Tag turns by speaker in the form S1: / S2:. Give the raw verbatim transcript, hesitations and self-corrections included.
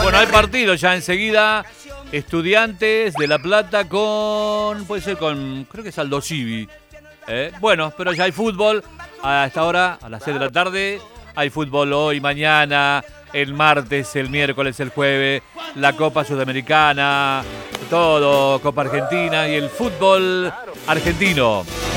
S1: Bueno, hay partido ya enseguida. Estudiantes de La Plata con... Puede ser con... Creo que es Aldo Civi. ¿Eh? Bueno, pero ya hay fútbol. A esta hora, a las seis de la tarde. Hay fútbol hoy, mañana, el martes, el miércoles, el jueves. La Copa Sudamericana. Todo. Copa Argentina y el fútbol argentino.